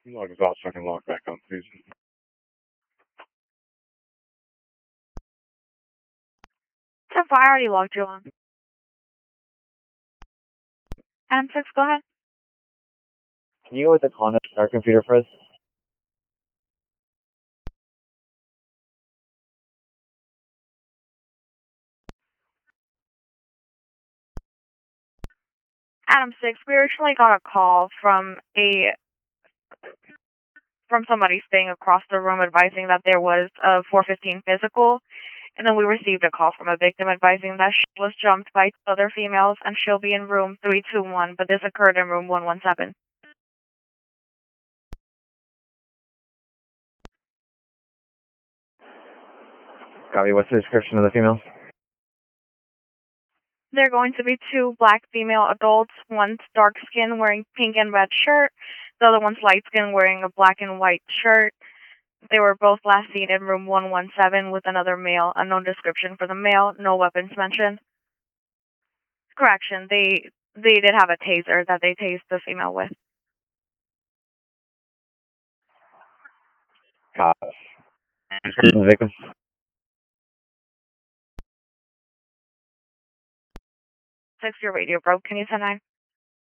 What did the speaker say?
Log is out so I can log back on, please. 10-4, I already logged you on. Adam 6, go ahead. Can you go with the Connect Start computer for us? Adam 6, we originally got a call from somebody staying across the room advising that there was a 415 physical, and then we received a call from a victim advising that she was jumped by other females and she'll be in room 321, but this occurred in room 117. Copy. What's the description of the females? There are going to be 2 black female adults, one's dark skin wearing pink and red shirt, the other one's light skin wearing a black and white shirt. They were both last seen in room 117 with another male. Unknown description for the male, no weapons mentioned. Correction, they did have a taser that they tased the female with. Copy. Description of the victim? Six, your radio broke. Can you send 9?